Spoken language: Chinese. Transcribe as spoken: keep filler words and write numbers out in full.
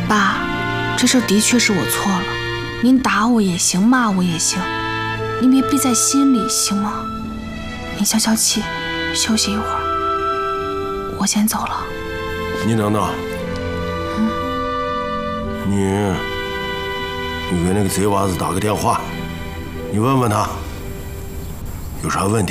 爸，这事的确是我错了，您打我也行，骂我也行，您别憋在心里，行吗？您消消气，休息一会儿，我先走了。 你等等， 嗯， 你你给那个贼娃子打个电话，你问问他有啥问题。